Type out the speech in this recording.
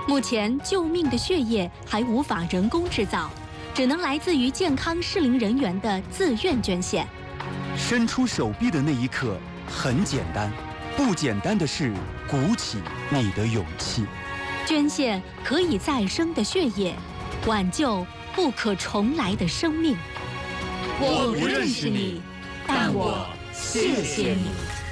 目前救命的血液还无法人工制造，只能来自于健康适龄人员的自愿捐献。 伸出手臂的那一刻很简单，不简单的是鼓起你的勇气。 捐献可以再生的血液，挽救不可重来的生命。 我不认识你，但我谢谢你。